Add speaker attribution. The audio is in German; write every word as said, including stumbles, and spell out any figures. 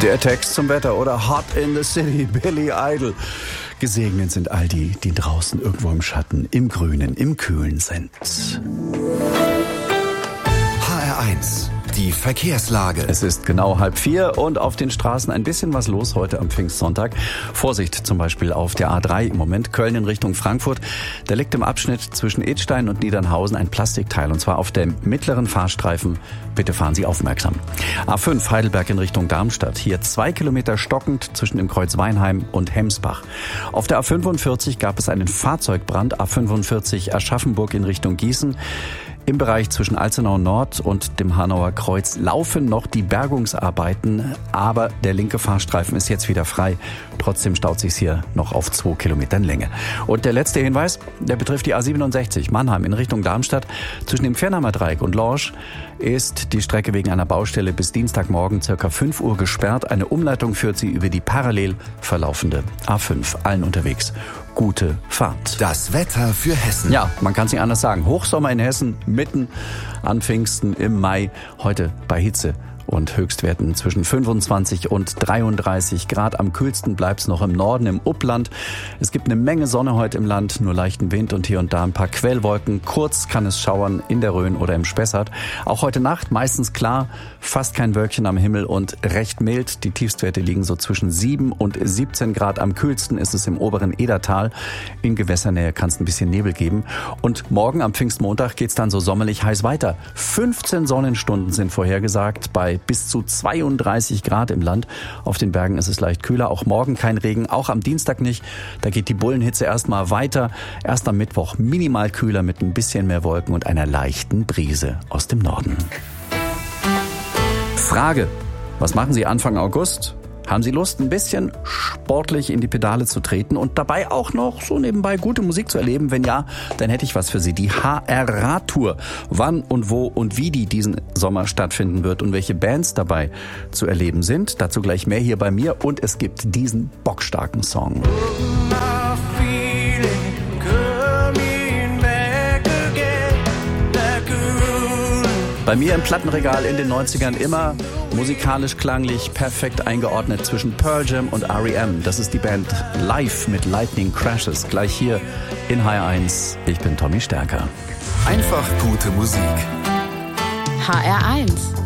Speaker 1: Der Text zum Wetter oder Hot in the City, Billy Idol. Gesegnet sind all die, die draußen irgendwo im Schatten, im Grünen, im Kühlen sind.
Speaker 2: H R eins, die Verkehrslage.
Speaker 1: Es ist genau halb vier und auf den Straßen ein bisschen was los heute am Pfingstsonntag. Vorsicht zum Beispiel auf der A drei im Moment, Köln in Richtung Frankfurt. Da liegt im Abschnitt zwischen Idstein und Niedernhausen ein Plastikteil und zwar auf dem mittleren Fahrstreifen. Bitte fahren Sie aufmerksam. A fünf Heidelberg in Richtung Darmstadt. Hier zwei Kilometer stockend zwischen dem Kreuz Weinheim und Hemsbach. Auf der A fünfundvierzig gab es einen Fahrzeugbrand. A fünfundvierzig Aschaffenburg in Richtung Gießen. Im Bereich zwischen Alzenau Nord und dem Hanauer Kreuz laufen noch die Bergungsarbeiten, aber der linke Fahrstreifen ist jetzt wieder frei. Trotzdem staut sich's hier noch auf zwei Kilometern Länge. Und der letzte Hinweis, der betrifft die A siebenundsechzig Mannheim in Richtung Darmstadt. Zwischen dem Fernheimer Dreieck und Lorsch ist die Strecke wegen einer Baustelle bis Dienstagmorgen circa fünf Uhr gesperrt. Eine Umleitung führt sie über die parallel verlaufende A fünf. Allen unterwegs gute Fahrt.
Speaker 2: Das Wetter für Hessen.
Speaker 1: Ja, man kann es nicht anders sagen. Hochsommer in Hessen, mitten an Pfingsten im Mai. Heute bei Hitze und Höchstwerten zwischen fünfundzwanzig und dreiunddreißig Grad. Am kühlsten bleibt's noch im Norden, im Upland. Es gibt eine Menge Sonne heute im Land, nur leichten Wind und hier und da ein paar Quellwolken. Kurz kann es schauern in der Rhön oder im Spessart. Auch heute Nacht meistens klar, fast kein Wölkchen am Himmel und recht mild. Die Tiefstwerte liegen so zwischen sieben und siebzehn Grad. Am kühlsten ist es im oberen Edertal. In Gewässernähe kann es ein bisschen Nebel geben. Und morgen am Pfingstmontag geht's dann so sommerlich heiß weiter. fünfzehn Sonnenstunden sind vorhergesagt bei bis zu zweiunddreißig Grad im Land. Auf den Bergen ist es leicht kühler. Auch morgen kein Regen, auch am Dienstag nicht. Da geht die Bullenhitze erstmal weiter. Erst am Mittwoch minimal kühler mit ein bisschen mehr Wolken und einer leichten Brise aus dem Norden. Frage: Was machen Sie Anfang August? Haben Sie Lust, ein bisschen sportlich in die Pedale zu treten und dabei auch noch so nebenbei gute Musik zu erleben? Wenn ja, dann hätte ich was für Sie. Die H R-Radtour. Wann und wo und wie die diesen Sommer stattfinden wird und welche Bands dabei zu erleben sind. Dazu gleich mehr hier bei mir. Und es gibt diesen bockstarken Song. Bei mir im Plattenregal in den neunzigern immer musikalisch klanglich perfekt eingeordnet zwischen Pearl Jam und R E M. Das ist die Band Live mit Lightning Crashes. Gleich hier in H R eins. Ich bin Tommy Stärker.
Speaker 2: Einfach gute Musik.
Speaker 3: H R eins.